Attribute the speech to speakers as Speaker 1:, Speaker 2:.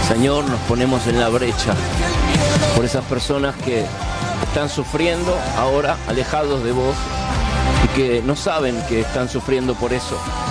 Speaker 1: Señor, nos ponemos en la brecha por esas personas que están sufriendo ahora, alejados de vos, y que no saben que están sufriendo por eso.